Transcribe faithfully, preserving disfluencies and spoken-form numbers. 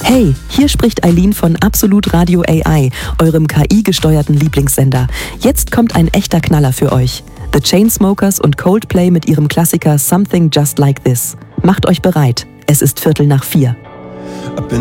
Hey, hier spricht Eileen von Absolut Radio A I, eurem K I-gesteuerten Lieblingssender. Jetzt kommt ein echter Knaller für euch. The Chainsmokers und Coldplay mit ihrem Klassiker Something Just Like This. Macht euch bereit, es ist Viertel nach vier.